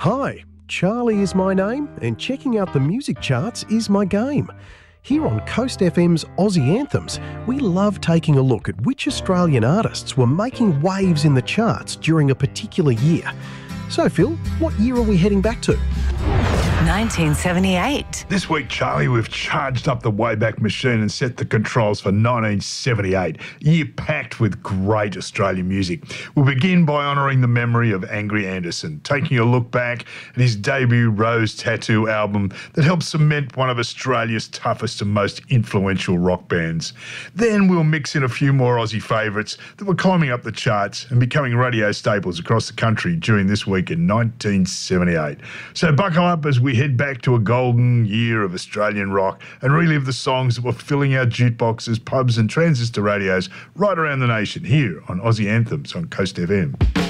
Hi, Charlie is my name, and checking out the music charts is my game. Here on Coast FM's Aussie Anthems, we love taking a look at which Australian artists were making waves in the charts during a particular year. So, Phil, what year are we heading back to? 1978. This week, Charlie, we've charged up the Wayback Machine and set the controls for 1978, a year packed with great Australian music. We'll begin by honouring the memory of Angry Anderson, taking a look back at his debut Rose Tattoo album that helped cement one of Australia's toughest and most influential rock bands. Then we'll mix in a few more Aussie favourites that were climbing up the charts and becoming radio staples across the country during this week in 1978. So buckle up as we head back to a golden year of Australian rock and relive the songs that were filling our jukeboxes, pubs and transistor radios right around the nation here on Aussie Anthems on Coast FM.